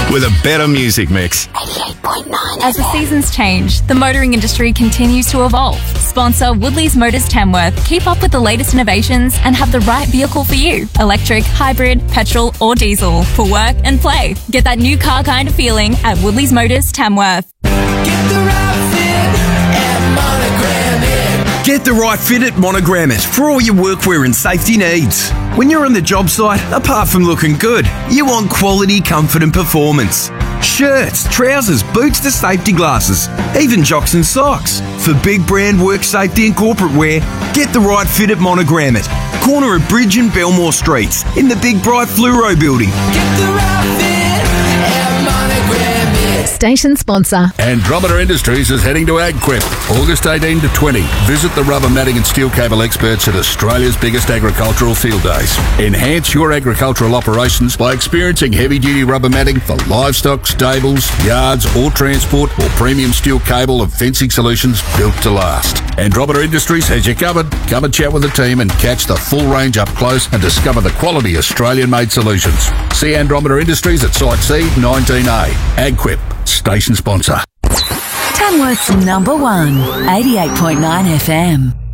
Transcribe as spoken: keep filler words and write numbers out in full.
with a better music mix. eighty-eight point nine As the seasons change, the motoring industry continues to evolve. Sponsor Woodley's Motors Tamworth. Keep up with the latest innovations and have the right vehicle for you. Electric, hybrid, petrol or diesel for work and play. Get that new car kind of feeling at Woodley's Motors Tamworth. Get the right fit at Monogram It. Get the right fit at Monogram It for all your workwear and safety needs. When you're on the job site, apart from looking good, you want quality, comfort and performance. Shirts, trousers, boots to safety glasses, even jocks and socks. For big brand work safety and corporate wear, get the right fit at Monogram It. Corner of Bridge and Belmore Streets in the Big Bright Fluoro building. Get the right fit at Monogram It. Station sponsor. Andromeda Industries is heading to AgQuip, August eighteenth to twentieth. Visit the rubber matting and steel cable experts at Australia's biggest agricultural field days. Enhance your agricultural operations by experiencing heavy-duty rubber matting for livestock, stables, yards or transport, or premium steel cable and fencing solutions built to last. Andromeda Industries has you covered. Come and chat with the team and catch the full range up close and discover the quality Australian-made solutions. See Andromeda Industries at Site C nineteen A. AgQuip, station sponsor. Tamworth's number one, eighty-eight point nine F M.